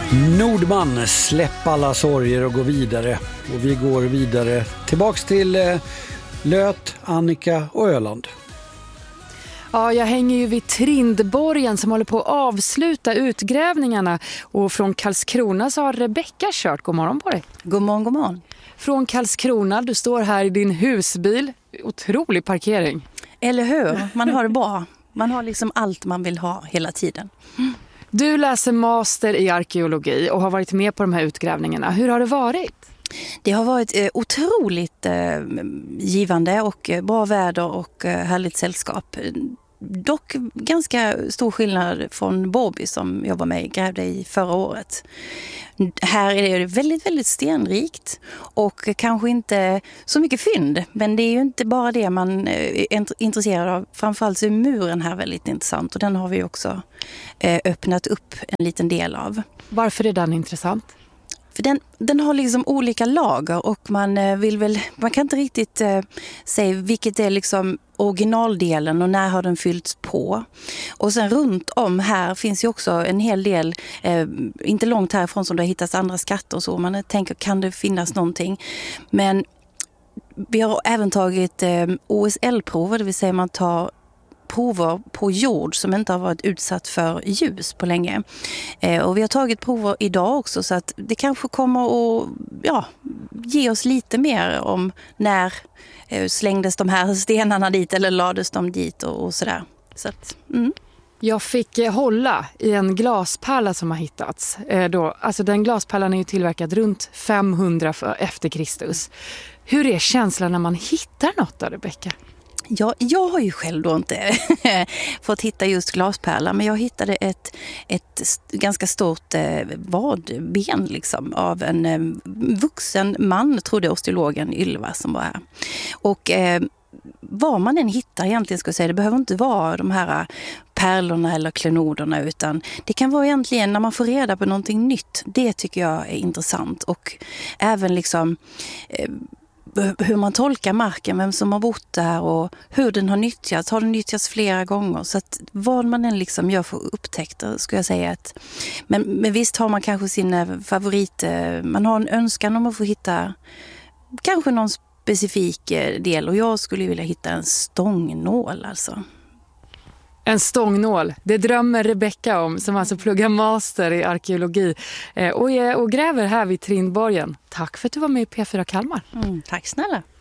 Nordman, släpp alla sorger och gå vidare. Och vi går vidare tillbaks till Löt, Annika och Öland. Ja, jag hänger ju vid Trindborgen som håller på att avsluta utgrävningarna. Och från Karlskrona så har Rebecka kört. God morgon på dig. God morgon, god morgon. Från Karlskrona, du står här i din husbil. Otrolig parkering. Eller hur? Man har det bra. Man har liksom allt man vill ha hela tiden. Du läser master i arkeologi och har varit med på de här utgrävningarna. Hur har det varit? Det har varit otroligt givande och bra väder och härligt sällskap. Dock ganska stor skillnad från Borby som jag var med grävde i förra året. Här är det väldigt, väldigt stenrikt och kanske inte så mycket fynd. Men det är ju inte bara det man är intresserad av. Framförallt så är muren här väldigt intressant och den har vi också öppnat upp en liten del av. Varför är den intressant? För den har liksom olika lager och man kan inte riktigt säga vilket är liksom originaldelen och när har den fyllts på. Och sen runt om här finns ju också en hel del, inte långt härifrån som det har hittats andra skatter och så. Man tänker, kan det finnas någonting? Men vi har även tagit OSL-prover, det vill säga man tar prover på jord som inte har varit utsatt för ljus på länge. Och vi har tagit prover idag också så att det kanske kommer att ge oss lite mer om när slängdes de här stenarna dit eller lades de dit och sådär. Så att, Jag fick hålla i en glaspärla som har hittats. Alltså den glaspärlan är ju tillverkad runt 500 efter Kristus. Hur är känslan när man hittar något där, Rebecka? Jag har ju själv då inte fått hitta just glaspärla, men jag hittade ett ganska stort vadben liksom, av en vuxen man, trodde osteologen Ylva som var här. Och vad man än hittar egentligen, ska jag säga, det behöver inte vara de här pärlorna eller klenoderna, utan det kan vara egentligen när man får reda på någonting nytt. Det tycker jag är intressant och även liksom hur man tolkar marken, vem som har bott där och hur den har nyttjats. Har den nyttjats flera gånger? Så att vad man än liksom gör för upptäckter, skulle jag säga att men visst har man kanske sin favorit, man har en önskan om att få hitta kanske någon specifik del och jag skulle vilja hitta en stångnål alltså. En stångnål, det drömmer Rebecka om som alltså pluggar master i arkeologi och gräver här vid Trindborgen. Tack för att du var med i P4 Kalmar. Tack snälla.